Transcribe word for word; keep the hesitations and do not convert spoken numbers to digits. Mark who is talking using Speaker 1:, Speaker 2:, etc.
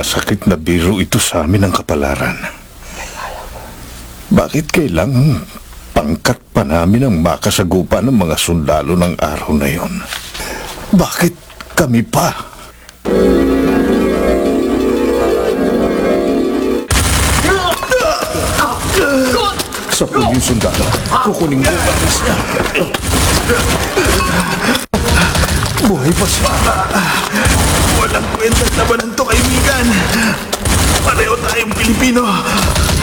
Speaker 1: masakit na biro ito sa amin ng kapalaran. Bakit kailangang pangkat pa namin ang makasagupa ng mga sundalo ng araw na yon? Bakit kami pa? Sa puling sundalo, kukunin mo ang batis niya. Buhay pa siya.
Speaker 2: Walang kwentang labanan to, kaibigan. Pareho tayong Pilipino.